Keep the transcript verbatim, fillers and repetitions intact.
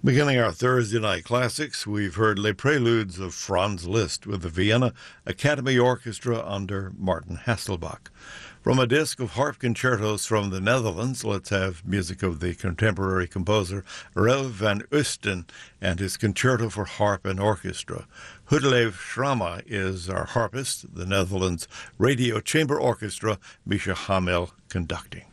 Beginning our Thursday night classics, we've heard Les Preludes of Franz Liszt with the Vienna Academy Orchestra under Martin Hasselbach. From a disc of harp concertos from the Netherlands, let's have music of the contemporary composer Rel van Oesten and his concerto for harp and orchestra. Hudelev Schrama is our harpist, the Netherlands Radio Chamber Orchestra, Misha Hamel conducting.